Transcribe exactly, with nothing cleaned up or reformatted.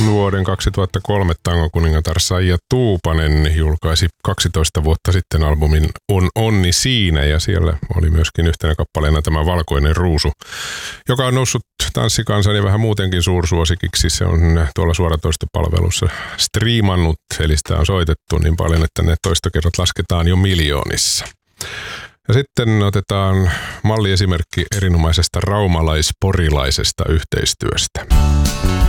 Vuoden kaksituhattakolme tangokuningatar Saija Tuupanen julkaisi kaksitoista vuotta sitten albumin On onni siinä, ja siellä oli myöskin yhtenä kappaleena tämä Valkoinen ruusu, joka on noussut tanssikansan ja vähän muutenkin suursuosikiksi. Se on tuolla suoratoistopalvelussa striimannut, eli sitä on soitettu niin paljon, että ne toistokerrat lasketaan jo miljoonissa. Ja sitten otetaan malliesimerkki erinomaisesta raumalais-porilaisesta yhteistyöstä.